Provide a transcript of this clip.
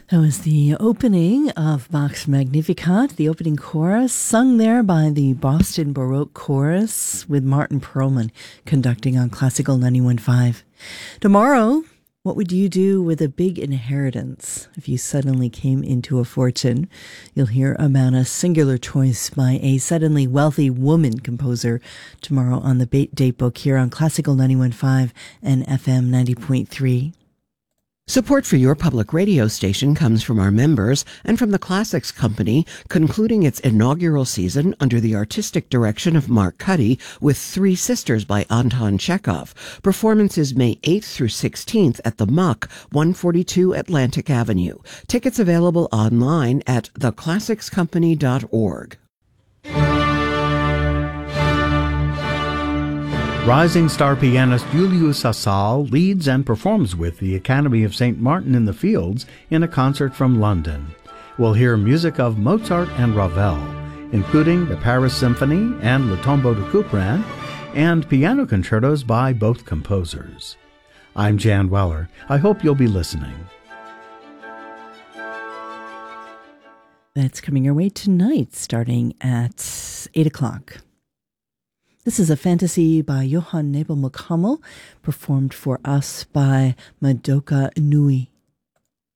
That was the opening of Bach's Magnificat, the opening chorus, sung there by the Boston Baroque Chorus with Martin Perlman conducting on Classical 91.5. Tomorrow, what would you do with a big inheritance if you suddenly came into a fortune? You'll hear about a singular choice by a suddenly wealthy woman composer tomorrow on the Date Book here on Classical 91.5 and FM 90.3. Support for your public radio station comes from our members and from the Classics Company, concluding its inaugural season under the artistic direction of Mark Cuddy with Three Sisters by Anton Chekhov. Performances May 8th through 16th at the Muck, 142 Atlantic Avenue. Tickets available online at theclassicscompany.org. Rising star pianist Julius Asal leads and performs with the Academy of St. Martin in the Fields in a concert from London. We'll hear music of Mozart and Ravel, including the Paris Symphony and Le Tombeau de Couperin, and piano concertos by both composers. I'm Jan Weller. I hope you'll be listening. That's coming your way tonight, starting at 8 o'clock. This is a fantasy by Johann Nebel McCummel, performed for us by Madoka Nui.